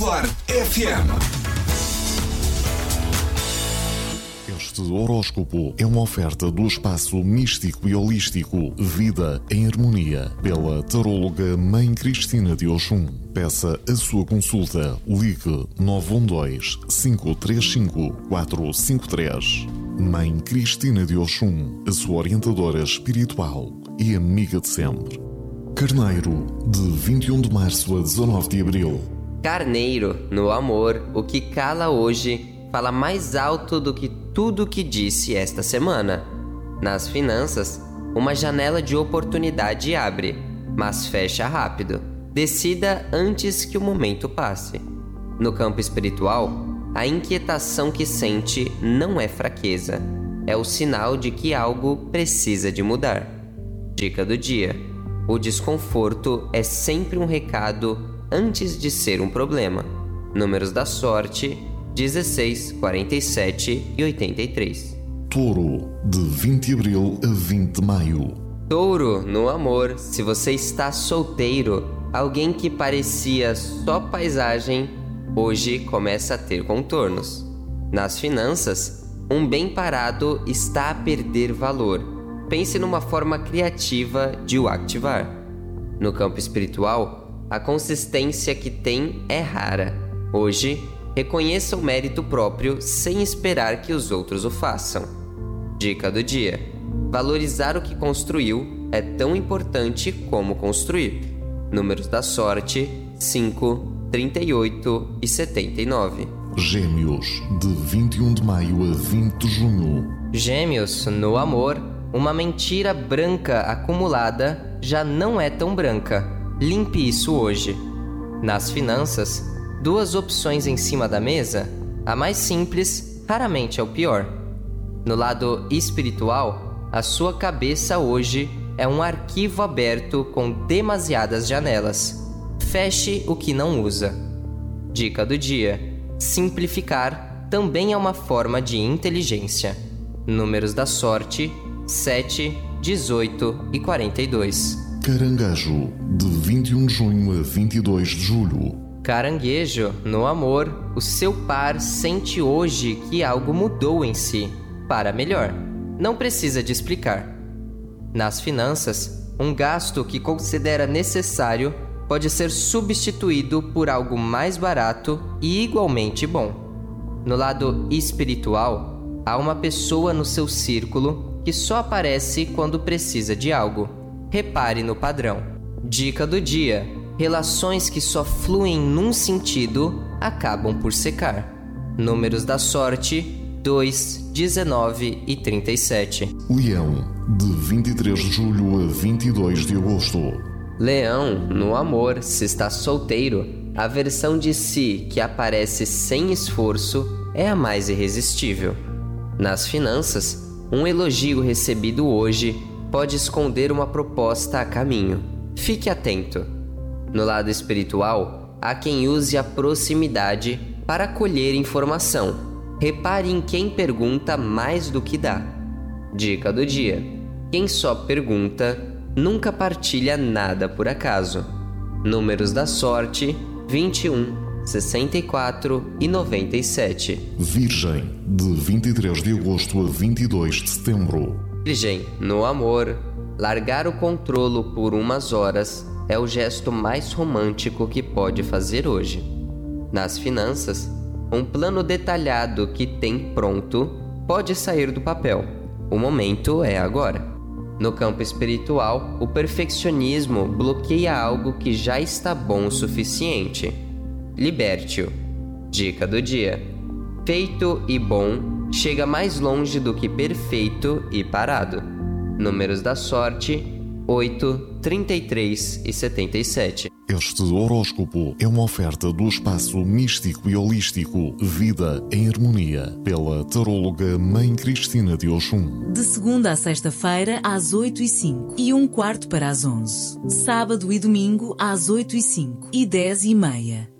Claro FM. Este horóscopo é uma oferta do espaço místico e holístico Vida em Harmonia, pela taróloga Mãe Cristina de Oxum. Peça a sua consulta. Ligue 912-535-453. Mãe Cristina de Oxum, a sua orientadora espiritual e amiga de sempre. Carneiro, de 21 de março a 19 de abril. Carneiro, no amor, o que cala hoje fala mais alto do que tudo que disse esta semana. Nas finanças, uma janela de oportunidade abre, mas fecha rápido. Decida antes que o momento passe. No campo espiritual, a inquietação que sente não é fraqueza, é o sinal de que algo precisa de mudar. Dica do dia: o desconforto é sempre um recado antes de ser um problema. Números da sorte: 16, 47 e 83. Touro, de 20 de abril a 20 de maio. Touro, no amor, se você está solteiro, alguém que parecia só paisagem, hoje começa a ter contornos. Nas finanças, um bem parado está a perder valor. Pense numa forma criativa de o ativar. No campo espiritual, a consistência que tem é rara. Hoje, reconheça o mérito próprio sem esperar que os outros o façam. Dica do dia: valorizar o que construiu é tão importante como construir. Números da sorte: 5, 38 e 79. Gêmeos, de 21 de maio a 20 de junho. Gêmeos, no amor, uma mentira branca acumulada já não é tão branca. Limpe isso hoje. Nas finanças, duas opções em cima da mesa, a mais simples raramente é o pior. No lado espiritual, a sua cabeça hoje é um arquivo aberto com demasiadas janelas. Feche o que não usa. Dica do dia: simplificar também é uma forma de inteligência. Números da sorte: 7, 18 e 42. Caranguejo, de 21 de junho a 22 de julho. Caranguejo, no amor, o seu par sente hoje que algo mudou em si, para melhor. Não precisa de explicar. Nas finanças, um gasto que considera necessário pode ser substituído por algo mais barato e igualmente bom. No lado espiritual, há uma pessoa no seu círculo que só aparece quando precisa de algo. Repare no padrão. Dica do dia: relações que só fluem num sentido acabam por secar. Números da sorte: 2, 19 e 37. Leão, de 23 de julho a 22 de agosto. Leão, no amor, se está solteiro, a versão de si que aparece sem esforço é a mais irresistível. Nas finanças, um elogio recebido hoje pode esconder uma proposta a caminho. Fique atento. No lado espiritual, há quem use a proximidade para colher informação. Repare em quem pergunta mais do que dá. Dica do dia: quem só pergunta nunca partilha nada por acaso. Números da sorte: 21, 64 e 97. Virgem, de 23 de agosto a 22 de setembro. Virgem, no amor, largar o controlo por umas horas é o gesto mais romântico que pode fazer hoje. Nas finanças, um plano detalhado que tem pronto pode sair do papel. O momento é agora. No campo espiritual, o perfeccionismo bloqueia algo que já está bom o suficiente. Liberte-o. Dica do dia: feito e bom chega mais longe do que perfeito e parado. Números da sorte: 8, 33 e 77. Este horóscopo é uma oferta do espaço místico e holístico Vida em Harmonia, pela taróloga Mãe Cristina de Oxum. De segunda a sexta-feira, às 8h05 e 1/4 para as 11. Sábado e domingo, às 8h05 e 10h30.